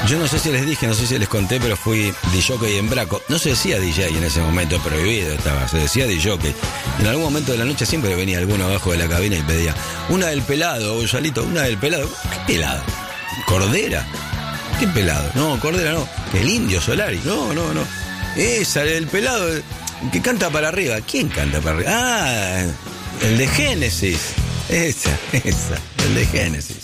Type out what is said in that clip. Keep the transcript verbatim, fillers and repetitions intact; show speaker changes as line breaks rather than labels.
Yo no sé si les dije, no sé si les conté, pero fui disjockey en Braco. No se decía D J en ese momento, prohibido estaba, se decía disjockey. En algún momento de la noche siempre venía alguno abajo de la cabina y pedía una del pelado, Gonzalito, una del pelado. ¿Qué pelado? ¿Cordera? ¿Qué pelado? No, Cordera no. El Indio Solari. No, no, no. Esa, el pelado que canta para arriba. ¿Quién canta para arriba? Ah, el de Génesis. Esa, esa, el de Génesis.